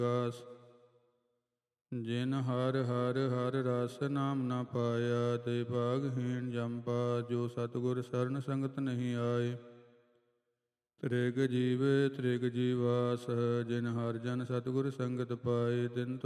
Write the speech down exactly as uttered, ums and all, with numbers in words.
ਦਾਸ। ਜਿਨ ਹਰ ਹਰ ਹਰ ਰਸ ਨਾਮ ਨਾ ਪਾਇਆ, ਤੇ ਭਾਗਹੀਣ ਜੰਪਾ। ਜੋ ਸਤਿਗੁਰ ਸਰਣ ਸੰਗਤ ਨਹੀਂ ਆਏ, ਤ੍ਰਿਗ ਜੀਵੇ ਤ੍ਰਿਗ ਜੀਵਾਸ। ਜਿਨ ਹਰ ਜਨ ਸਤਿਗੁਰ ਸੰਗਤ ਪਾਏ, ਤਿਨ